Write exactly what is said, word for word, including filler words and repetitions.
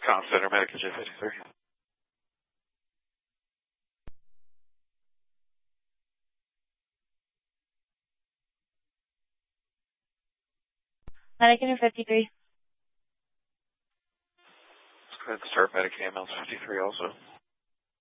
Con Center, Medica J fifty-three. Medicaid fifty-three. Let's go ahead and start Medicaid M L fifty-three also.